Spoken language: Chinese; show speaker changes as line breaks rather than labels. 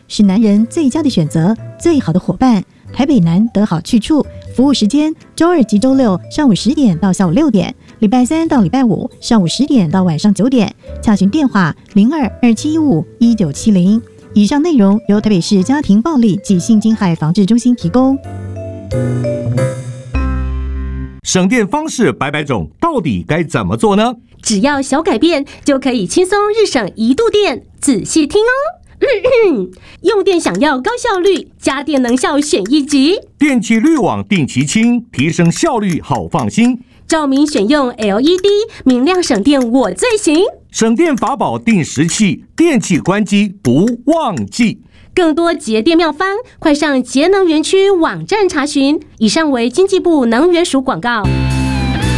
是男人最佳的选择，最好的伙伴。台北南得好去处，服务时间周2及周6上午10点到下午6点，礼拜3到礼拜5上午10点到晚上9点。洽询电话0227151970。以上内容由台北市家庭暴力及性侵害防治中心提供。
省电方式百百种，到底该怎么做呢？
只要小改变，就可以轻松日省1度电。仔细听哦。用电想要高效率，家电能效选一级。
电器滤网定期清，提升效率好放心。
照明选用 LED， 明亮省电我最行。
省电法宝定时器，电器关机不忘记。
更多节电妙方，快上节能园区网站查询。以上为经济部能源署广告。